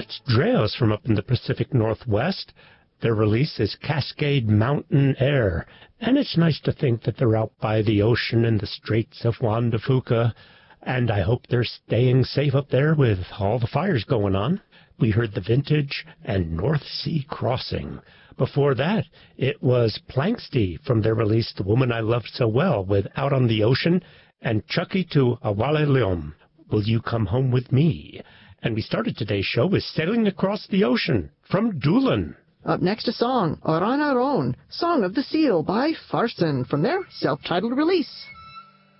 That's Dreos from up in the Pacific Northwest. Their release is Cascade Mountain Air, and it's nice to think that they're out by the ocean in the Straits of Juan de Fuca, and I hope they're staying safe up there with all the fires going on. We heard The Vintage and North Sea Crossing. Before that, it was Planxty from their release The Woman I Loved So Well with Out on the Ocean, and Chucky to Awaleleom, Will You Come Home With Me? And we started today's show with Sailing Across the Ocean from Doolin. Up next, a song, Oran Aron, Song of the Seal by Farson from their self-titled release.